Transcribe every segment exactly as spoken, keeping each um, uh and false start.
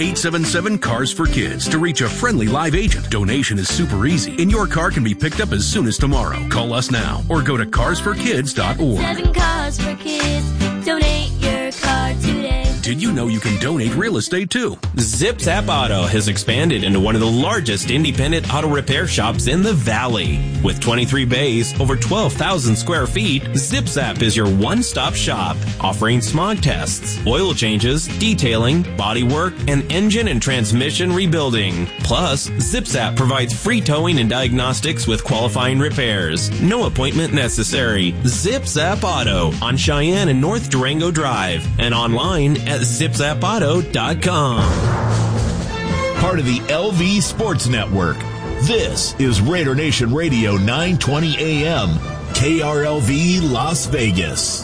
eight seven seven, CARS for Kids to reach a friendly live agent. Donation is super easy, and your car can be picked up as soon as tomorrow. Call us now or go to cars for kids dot org. Seven Cars for Kids. Donate your car today. Did you know you can donate real estate too? Zip Zap Auto has expanded into one of the largest independent auto repair shops in the Valley. With twenty-three bays, over twelve thousand square feet, Zip Zap is your one-stop shop, offering smog tests, oil changes, detailing, body work, and engine and transmission rebuilding. Plus, Zip Zap provides free towing and diagnostics with qualifying repairs. No appointment necessary. Zip Zap Auto on Cheyenne and North Durango Drive and online at zip zap auto dot com. Part of the L V Sports Network. This is Raider Nation Radio nine twenty A M, K R L V Las Vegas.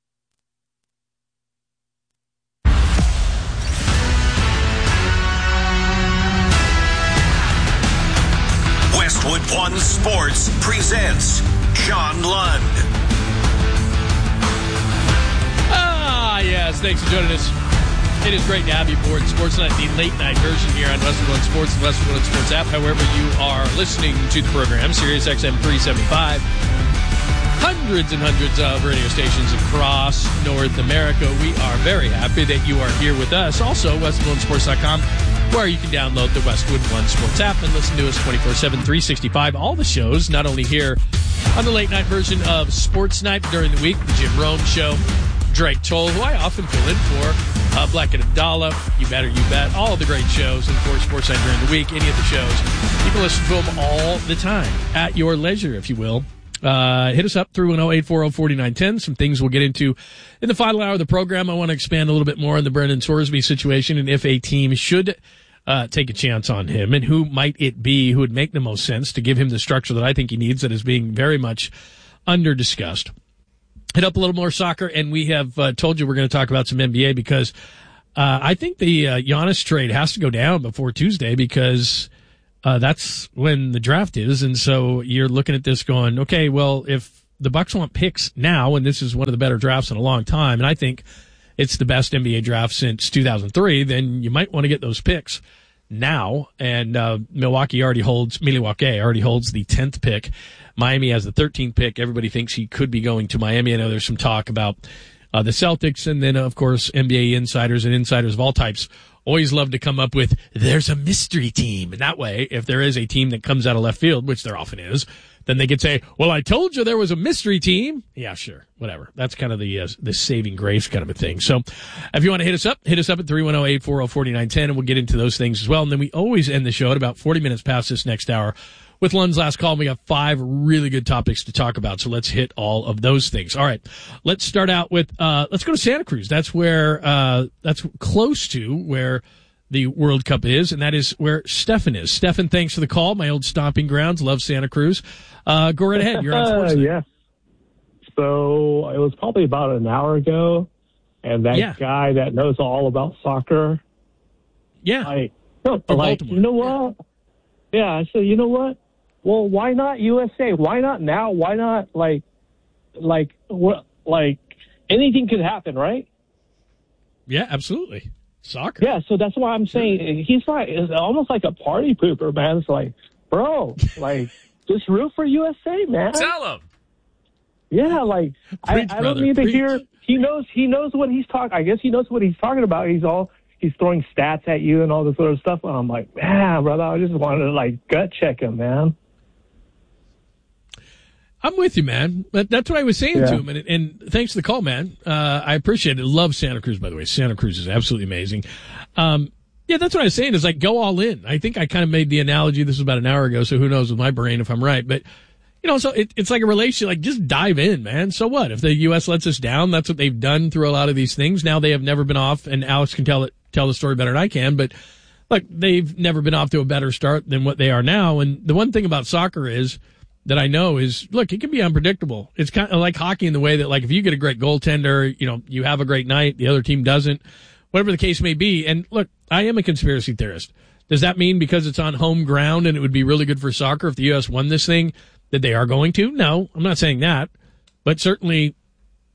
Westwood One Sports presents John Lund. Ah, yes. Thanks for joining us. It is great to have you aboard Sportsnet, the late night version here on Westwood One Sports and Westwood One Sports app. However, you are listening to the program, Sirius X M three seventy-five. Hundreds and hundreds of radio stations across North America. We are very happy that you are here with us. Also, westwood one sports dot com, where you can download the Westwood One Sports app and listen to us twenty-four seven, three sixty-five. All the shows, not only here on the late night version of Sports Night during the week, the Jim Rome Show, Drake Toll, who I often fill in for, uh, Black and Abdallah, You Better You Bet, all of the great shows, and of course, Sports Night during the week, any of the shows. You can listen to them all the time, at your leisure, if you will. Uh, hit us up, three one zero, eight four zero, four nine one zero. Some things we'll get into in the final hour of the program. I want to expand a little bit more on the Brendan Sorsby situation and if a team should uh, take a chance on him and who might it be who would make the most sense to give him the structure that I think he needs that is being very much under-discussed. Hit up a little more soccer, and we have uh, told you we're going to talk about some N B A because uh, I think the uh, Giannis trade has to go down before Tuesday because uh, that's when the draft is. And so you're looking at this going, okay, well, if the Bucks want picks now, and this is one of the better drafts in a long time, and I think it's the best N B A draft since two thousand three, then you might want to get those picks now. And uh, Milwaukee already holds, Milwaukee already holds the tenth pick. Miami has the thirteenth pick. Everybody thinks he could be going to Miami. I know there's some talk about uh, the Celtics, and then, of course, N B A insiders and insiders of all types always love to come up with, there's a mystery team. And that way, if there is a team that comes out of left field, which there often is, then they could say, well, I told you there was a mystery team. Yeah, sure, whatever. That's kind of the uh, the saving grace kind of a thing. So if you want to hit us up, hit us up at three one zero, eight four zero, four nine one zero, and we'll get into those things as well. And then we always end the show at about forty minutes past this next hour with Lund's Last Call. We got five really good topics to talk about, so let's hit all of those things. All right, let's start out with, uh, let's go to Santa Cruz. That's where, uh, that's close to where the World Cup is, and that is where Stefan is. Stefan, thanks for the call. My old stomping grounds. Love Santa Cruz. Uh, go right ahead. You're on Sports Night. Yeah. So it was probably about an hour ago, and that yeah. guy that knows all about soccer. Yeah. Like, no, like you know what? Yeah. yeah, I said, you know what? Well, why not U S A? Why not now? Why not like, like, what? Like anything could happen, right? Yeah, absolutely. Soccer. Yeah, so that's why I'm saying he's like, it's almost like a party pooper, man. It's like, bro, like, just root for U S A, man. Tell him. Yeah, like, Preach, I, I brother, don't need to preach. hear. He knows. He knows what he's talking. I guess he knows what he's talking about. He's all. He's throwing stats at you and all this sort of stuff. And I'm like, man, brother, I just wanted to like gut check him, man. I'm with you, man. But that's what I was saying yeah. to him. And, and thanks for the call, man. Uh, I appreciate it. Love Santa Cruz, by the way. Santa Cruz is absolutely amazing. Um, yeah, that's what I was saying is like go all in. I think I kind of made the analogy. This was about an hour ago, so who knows with my brain if I'm right. But, you know, so it, it's like a relationship. Like just dive in, man. So what? If the U S lets us down, that's what they've done through a lot of these things. Now they have never been off, and Alex can tell it, tell the story better than I can. But, look, they've never been off to a better start than what they are now. And the one thing about soccer is, that I know is, look, it can be unpredictable. It's kind of like hockey in the way that, like, if you get a great goaltender, you know, you have a great night, the other team doesn't, whatever the case may be. And look, I am a conspiracy theorist. Does that mean because it's on home ground and it would be really good for soccer if the U S won this thing that they are going to? No, I'm not saying that. But certainly,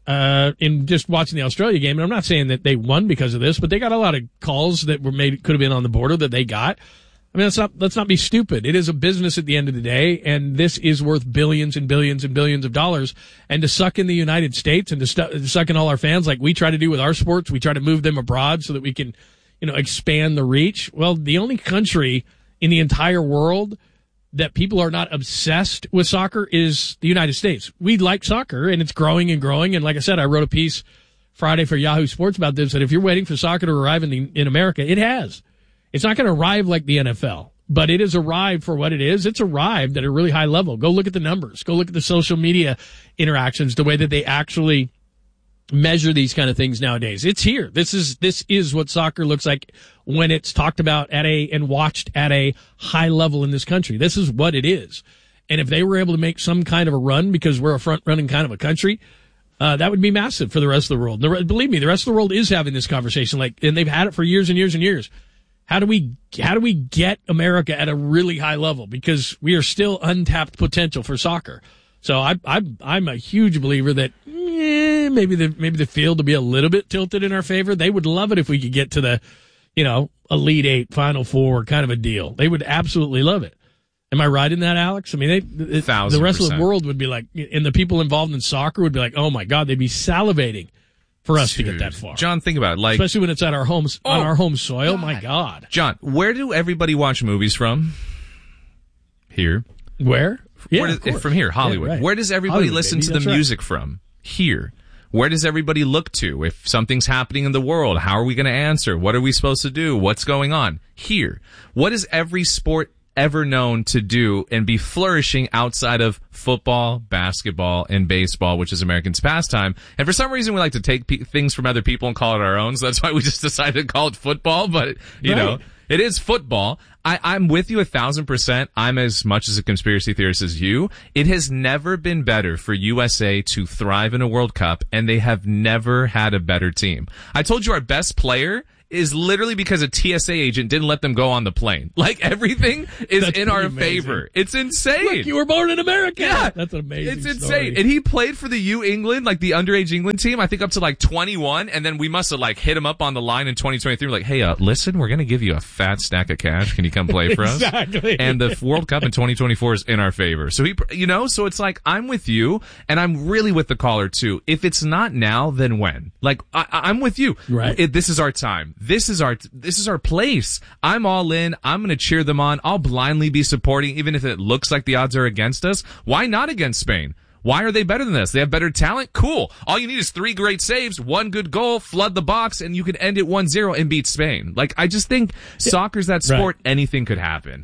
uh, in just watching the Australia game. And I'm not saying that they won because of this, but they got a lot of calls that were made, could have been on the border that they got. I mean, let's not, let's not be stupid. It is a business at the end of the day, and this is worth billions and billions and billions of dollars. And to suck in the United States and to, stu- to suck in all our fans like we try to do with our sports, we try to move them abroad so that we can, you know, expand the reach. Well, the only country in the entire world that people are not obsessed with soccer is the United States. We like soccer, and it's growing and growing. And like I said, I wrote a piece Friday for Yahoo Sports about this, that if you're waiting for soccer to arrive in the, in America, it has. It's not going to arrive like the N F L, but it has arrived for what it is. It's arrived at a really high level. Go look at the numbers. Go look at the social media interactions, the way that they actually measure these kind of things nowadays. It's here. This is, this is what soccer looks like when it's talked about at a, and watched at a high level in this country. This is what it is. And if they were able to make some kind of a run because we're a front running kind of a country, uh, that would be massive for the rest of the world. The, believe me, the rest of the world is having this conversation, like, and they've had it for years and years and years. How do we, how do we get America at a really high level? Because we are still untapped potential for soccer. So I, I, I'm a huge believer that eh, maybe the, maybe the field will be a little bit tilted in our favor. They would love it if we could get to the, you know, Elite Eight, Final Four kind of a deal. They would absolutely love it. Am I right in that, Alex? I mean, they, it, the rest of the world would be like, and the people involved in soccer would be like, oh my God, they'd be salivating for us Dude. to get that far. John, think about it. Like, especially when it's at our homes, oh, on our home soil. God. My God. John, where do everybody watch movies from? Here. Where? Yeah, where does, from here, Hollywood. Yeah, right. Where does everybody Hollywood, listen baby. to the That's music right. from? Here. Where does everybody look to if something's happening in the world? How are we going to answer? What are we supposed to do? What's going on? Here. What is every sport ever known to do and be flourishing outside of football, basketball, and baseball, which is Americans' pastime? And for some reason, we like to take pe- things from other people and call it our own, so that's why we just decided to call it football, but, you right. know, it is football. I, I'm with you a thousand percent. I'm as much as a conspiracy theorist as you. It has never been better for U S A to thrive in a World Cup, and they have never had a better team. I told you our best player is literally because a T S A agent didn't let them go on the plane. Like, everything is That's in our amazing. favor. It's insane. Look, you were born in America. Yeah. That's an amazing It's insane. story. And he played for the U England, like the underage England team, I think up to like twenty-one, and then we must have like hit him up on the line in twenty twenty-three. We're like, hey, uh, listen, we're going to give you a fat stack of cash. Can you come play for us? Exactly. And the World Cup in twenty twenty-four is in our favor. So he, you know, so it's like, I'm with you, and I'm really with the caller too. If it's not now, then when? Like, I, I'm with you. Right. It, this is our time. This is our t- This is our place. I'm all in. I'm going to cheer them on. I'll blindly be supporting, even if it looks like the odds are against us. Why not against Spain? Why are they better than us? They have better talent? Cool. All you need is three great saves, one good goal, flood the box, and you can end it one zero and beat Spain. Like, I just think soccer's that sport. Right. Anything could happen.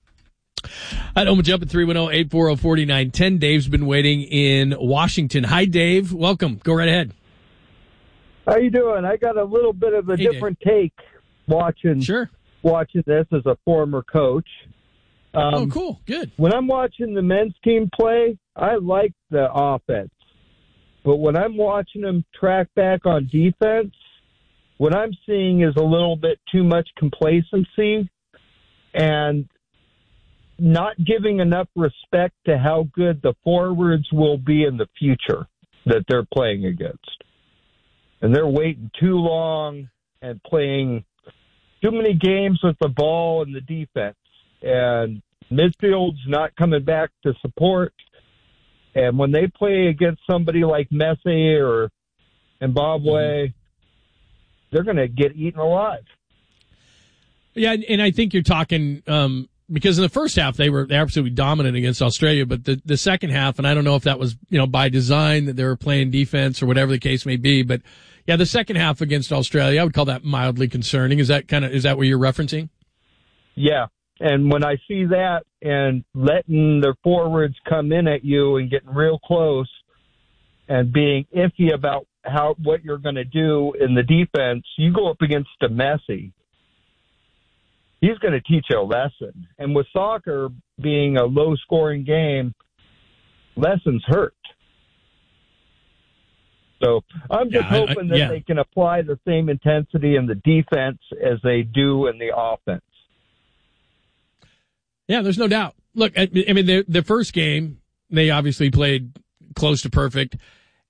I'd almost jump at three one zero, eight four zero, four nine one zero. Dave's been waiting in Washington. Hi, Dave. Welcome. Go right ahead. How you doing? I got a little bit of a hey, different Dave. take. Watching, sure. watching this as a former coach. Um, oh, cool. Good. When I'm watching the men's team play, I like the offense. But when I'm watching them track back on defense, what I'm seeing is a little bit too much complacency and not giving enough respect to how good the forwards will be in the future that they're playing against. And they're waiting too long and playing too many games with the ball and the defense, and midfield's not coming back to support. And when they play against somebody like Messi or Zimbabwe, mm-hmm. they're going to get eaten alive. Yeah, and I think you're talking um, because in the first half they were absolutely dominant against Australia, but the the second half, and I don't know if that was you know by design that they were playing defense or whatever the case may be, but. Yeah, the second half against Australia, I would call that mildly concerning. Is that kind of is that what you're referencing? Yeah, and when I see that and letting their forwards come in at you and getting real close and being iffy about how what you're going to do in the defense, you go up against a Messi. He's going to teach you a lesson. And with soccer being a low-scoring game, lessons hurt. So I'm just yeah, hoping I, I, that yeah. they can apply the same intensity in the defense as they do in the offense. Yeah, there's no doubt. Look, I, I mean, the, the first game, they obviously played close to perfect.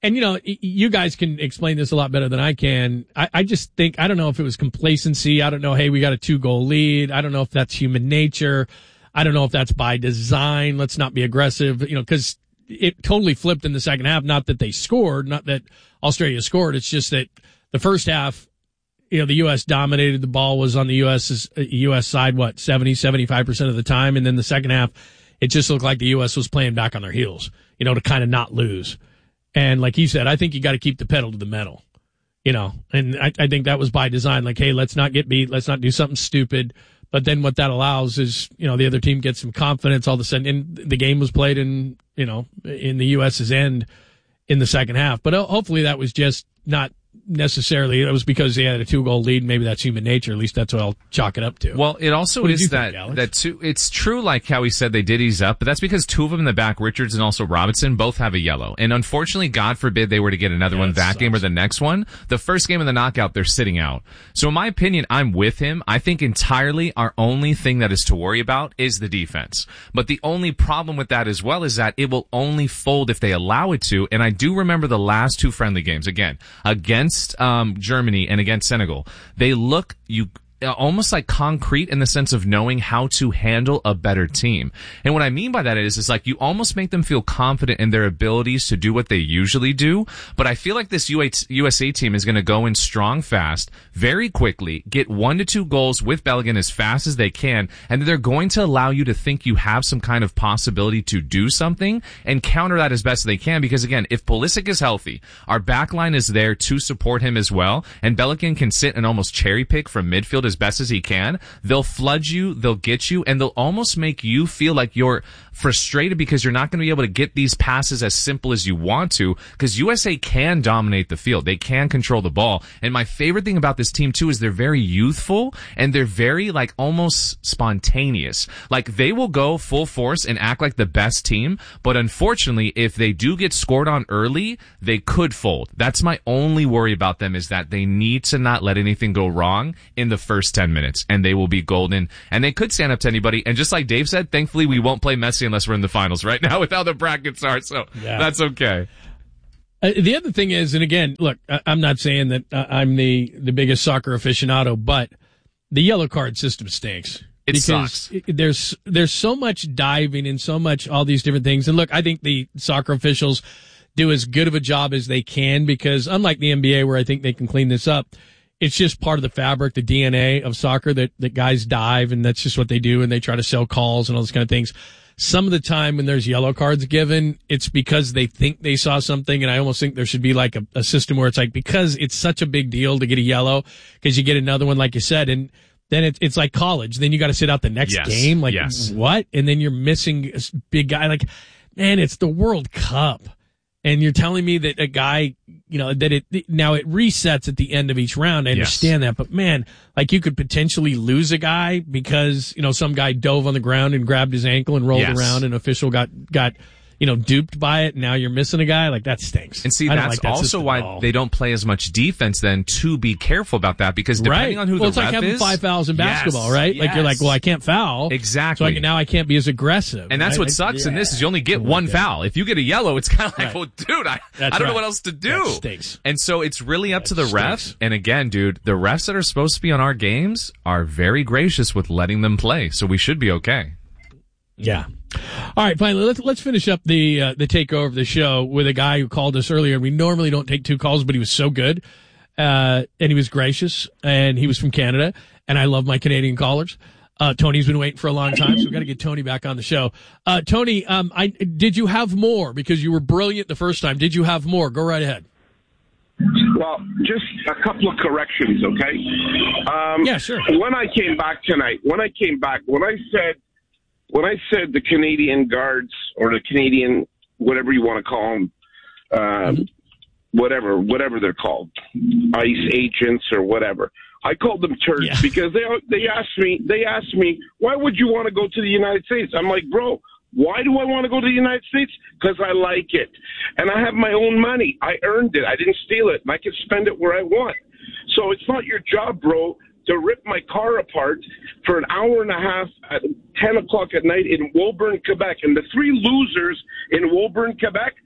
And, you know, you guys can explain this a lot better than I can. I, I just think, I don't know if it was complacency. I don't know, hey, we got a two-goal lead. I don't know if that's human nature. I don't know if that's by design. Let's not be aggressive, you know, because it totally flipped in the second half. Not that they scored, not that Australia scored. It's just that the first half, you know, the U S dominated. The ball was on the U S U S side, what, seventy, seventy-five percent of the time. And then the second half, it just looked like the U S was playing back on their heels, you know, to kind of not lose. And like he said, I think you got to keep the pedal to the metal, you know, and I, I think that was by design. Like, hey, let's not get beat. Let's not do something stupid. But then what that allows is, you know, the other team gets some confidence all of a sudden. And the game was played in, you know, in the US's end in the second half. But hopefully that was just not necessarily, it was because they had a two goal lead. Maybe that's human nature. At least that's what I'll chalk it up to. Well, it also is that, think, that two, it's true, like how he said they did ease up, but that's because two of them in the back, Richards and also Robinson, both have a yellow. And unfortunately, God forbid they were to get another yeah, one that sucks. game or the next one. The first game of the knockout, they're sitting out. So in my opinion, I'm with him. I think entirely our only thing that is to worry about is the defense. But the only problem with that as well is that it will only fold if they allow it to. And I do remember the last two friendly games, again, against Um, Germany and against Senegal. They look you almost like concrete in the sense of knowing how to handle a better team. And what I mean by that is, is like you almost make them feel confident in their abilities to do what they usually do. But I feel like this U S A team is going to go in strong fast, very quickly, get one to two goals with Bellingham as fast as they can, and they're going to allow you to think you have some kind of possibility to do something and counter that as best they can. Because again, if Pulisic is healthy, our back line is there to support him as well, and Bellingham can sit and almost cherry pick from midfield as best as he can. They'll flood you, they'll get you, and they'll almost make you feel like you're frustrated because you're not going to be able to get these passes as simple as you want to, because U S A can dominate the field. They can control the ball. And my favorite thing about this team too is they're very youthful and they're very like almost spontaneous. Like they will go full force and act like the best team, but unfortunately if they do get scored on early, they could fold. That's my only worry about them, is that they need to not let anything go wrong in the first ten minutes, and they will be golden, and they could stand up to anybody. And just like Dave said, thankfully we won't play Messi unless we're in the finals right now with how the brackets are, so yeah. That's okay. Uh, the other thing is, and again, look, I, I'm not saying that uh, I'm the, the biggest soccer aficionado, but the yellow card system stinks. It because sucks. It, there's, there's so much diving and so much, all these different things. And look, I think the soccer officials do as good of a job as they can, because unlike the N B A where I think they can clean this up, it's just part of the fabric, the D N A of soccer, that, that guys dive, and that's just what they do, and they try to sell calls and all those kind of things. Some of the time when there's yellow cards given, it's because they think they saw something, and I almost think there should be like a, a system where it's like, because it's such a big deal to get a yellow, because you get another one, like you said, and then it, it's like college. Then you got to sit out the next yes. game. Like, yes. what? And then you're missing a big guy. Like, man, it's the World Cup. And you're telling me that a guy, you know, that it, now it resets at the end of each round. I understand yes. that, but man, like you could potentially lose a guy because, you know, some guy dove on the ground and grabbed his ankle and rolled yes. around, and an official got, got, you know, duped by it. And now you're missing a guy. Like, that stinks. And see, that's like that also why they don't play as much defense then, to be careful about that, because depending right. on who well, the ref is. It's like having five fouls in basketball, yes, right? yes. Like, you're like, well, I can't foul. Exactly. So I can, now I can't be as aggressive. And that's right? what sucks I, in yeah. this, is you only get one foul. If you get a yellow, it's kind of like, right. well, dude, I, I don't right. know what else to do. That stinks. And so it's really up that to the stinks. refs. And again, dude, the refs that are supposed to be on our games are very gracious with letting them play. So we should be okay. Yeah. All right, finally, let's let's finish up the uh, the takeover of the show with a guy who called us earlier. We normally don't take two calls, but he was so good, uh, and he was gracious, and he was from Canada, and I love my Canadian callers. Uh, Tony's been waiting for a long time, so we've got to get Tony back on the show. Uh, Tony, um, I did you have more? Because you were brilliant the first time. Did you have more? Go right ahead. Well, just a couple of corrections, okay? Um, yeah, sure. When I came back tonight, when I came back, when I said. When I said the Canadian Guards, or the Canadian, whatever you want to call them, uh, mm-hmm. whatever, whatever they're called, ICE agents or whatever, I called them turds yeah. because they they asked me, they asked me, why would you want to go to the United States? I'm like, bro, why do I want to go to the United States? Because I like it, and I have my own money. I earned it. I didn't steal it, and I can spend it where I want. So it's not your job, bro, to rip my car apart for an hour and a half at ten o'clock at night in Woburn, Quebec. And the three losers in Woburn, Quebec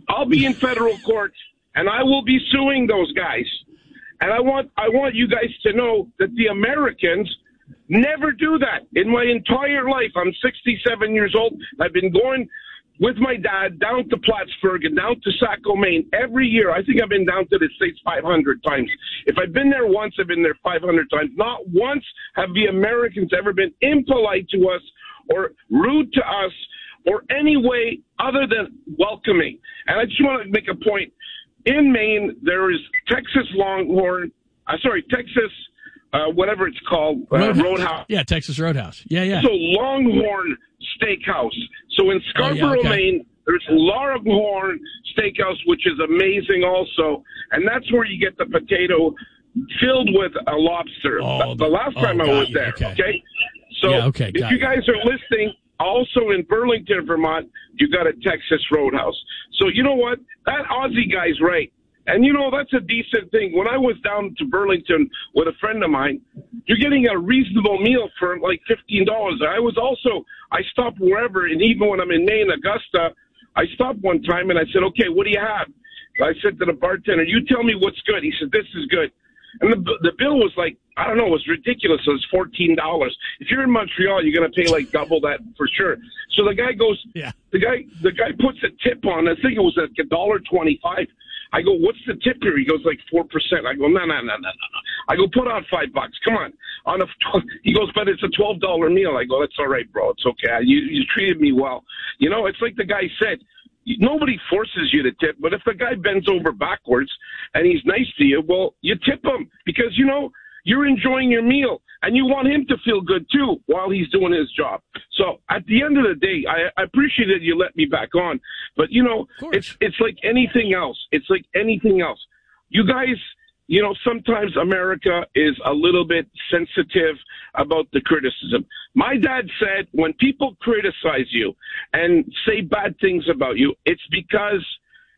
I'll be in federal court, and I will be suing those guys. And I want I want you guys to know that the Americans never do that. In my entire life, I'm sixty-seven years old. I've been going with my dad down to Plattsburgh and down to Saco, Maine every year. I think I've been down to the States five hundred times. If I've been there once, I've been there five hundred times. Not once have the Americans ever been impolite to us or rude to us or any way other than welcoming. And I just want to make a point. In Maine, there is Texas Longhorn, uh, sorry, Texas, uh, whatever it's called, uh, Roadhouse. Roadhouse. Yeah, Texas Roadhouse. Yeah, yeah. So Longhorn Steakhouse. So in Scarborough, oh, yeah, okay. Maine, there's Longhorn Steakhouse, which is amazing also. And that's where you get the potato filled with a lobster. Oh, the, the last time oh, I was you. there, Okay. okay? So Yeah, okay, if got you you. guys are listening, also in Burlington, Vermont, you got a Texas Roadhouse. So you know what? That Aussie guy's right. And, you know, that's a decent thing. When I was down to Burlington with a friend of mine, you're getting a reasonable meal for like fifteen dollars. I was also, I stopped wherever, and even when I'm in Maine, Augusta, I stopped one time and I said, okay, what do you have? I said to the bartender, you tell me what's good. He said, this is good. And the the bill was like, I don't know, it was ridiculous. It was fourteen dollars. If you're in Montreal, you're going to pay like double that for sure. So the guy goes, Yeah. the guy the guy puts a tip on. I think it was like a dollar twenty-five. I go, what's the tip here? He goes, like four percent. I go, no, no, no, no, no, no. I go, put on five bucks. Come on. On a, he goes, but it's a twelve dollar meal. I go, that's all right, bro. It's okay. You, you treated me well. You know, it's like the guy said, nobody forces you to tip, but if the guy bends over backwards and he's nice to you, well, you tip him because, you know, you're enjoying your meal and you want him to feel good too while he's doing his job. So at the end of the day, I, I appreciate that you let me back on, but you know, it's, it's like anything else. It's like anything else. You guys, you know, sometimes America is a little bit sensitive about the criticism. My dad said when people criticize you and say bad things about you, it's because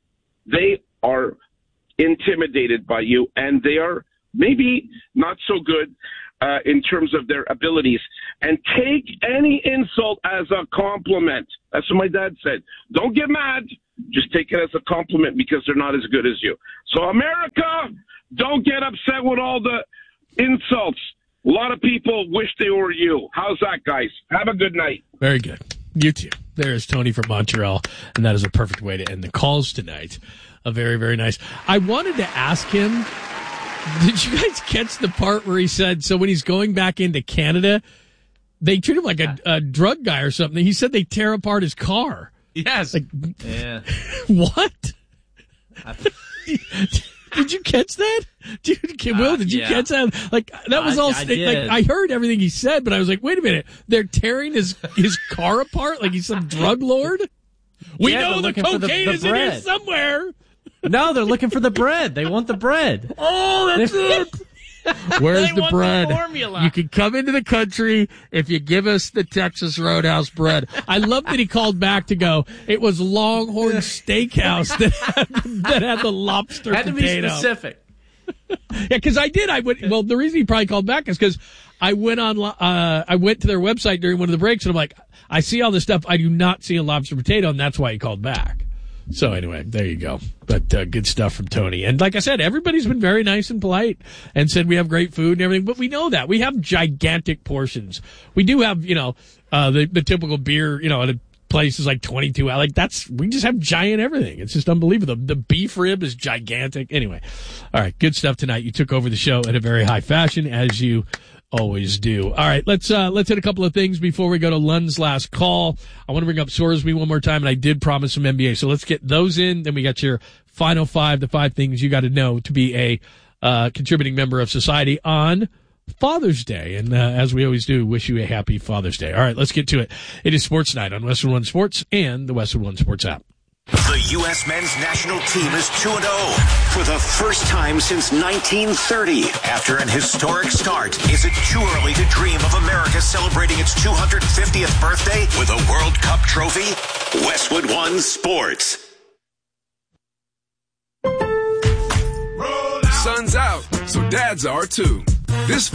they are intimidated by you and they are maybe not so good uh, in terms of their abilities. And take any insult as a compliment. That's what my dad said. Don't get mad. Just take it as a compliment because they're not as good as you. So America, don't get upset with all the insults. A lot of people wish they were you. How's that, guys? Have a good night. Very good. You too. There is Tony from Montreal, and that is a perfect way to end the calls tonight. A very, very nice. I wanted to ask him, did you guys catch the part where he said, so when he's going back into Canada, they treat him like a, a drug guy or something. He said they tear apart his car. Yes. Like, yeah. What? Did you catch that? Dude, Will, did you uh, yeah. catch that? Like, that was I- all, I sta- did. like, I heard everything he said, but I was like, wait a minute. They're tearing his, his car apart like he's some drug lord? We Yeah, know they're the looking for the- cocaine the is in here bread. somewhere. No, they're looking for the bread. They want the bread. Oh, that's it. Where's They the want the bread? formula. You can come into the country if you give us the Texas Roadhouse bread. I love that he called back to go, it was Longhorn Steakhouse that had, that had the lobster Had to be potato. specific. Yeah, because I did. I went. Well, the reason he probably called back is because I went on. Uh, I went to their website during one of the breaks, and I'm like, I see all this stuff. I do not see a lobster potato, and that's why he called back. So anyway, there you go. But uh, good stuff from Tony. And like I said, everybody's been very nice and polite and said we have great food and everything. But we know that we have gigantic portions. We do have, you know, uh, the the typical beer, you know, at a place is like twenty-two. Like that's we just have giant everything. It's just unbelievable. The, the beef rib is gigantic. Anyway, all right, good stuff tonight. You took over the show in a very high fashion as you always do. All right, let's uh, let's hit a couple of things before we go to Lund's last call. I want to bring up Sorsby one more time, and I did promise some N B A, so let's get those in. Then we got your final five, the five things you got to know to be a uh, contributing member of society on Father's Day. And uh, as we always do, wish you a happy Father's Day. All right, let's get to it. It is Sports Night on Westwood One Sports and the Westwood One Sports app. The U S men's national team is two and oh for the first time since nineteen thirty. After an historic start, is it too early to dream of America celebrating its two hundred fiftieth birthday with a World Cup trophy? Westwood One Sports. Sun's out, so dads are too. This